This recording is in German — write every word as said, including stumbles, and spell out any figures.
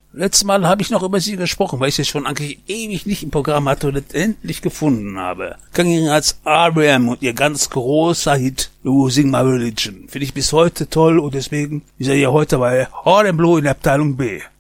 Letztes Mal habe ich noch über sie gesprochen, weil ich sie schon eigentlich ewig nicht im Programm hatte und es endlich gefunden habe. Ging als R E M und ihr ganz großer Hit Losing My Religion. Finde ich bis heute toll und deswegen ist er ja heute bei Hard and Blue in der Abteilung B.